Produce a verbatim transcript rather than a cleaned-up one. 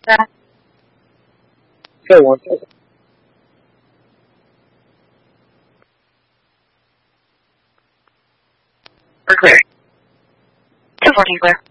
that? Okay, one second. We're clear. two fourteen clear.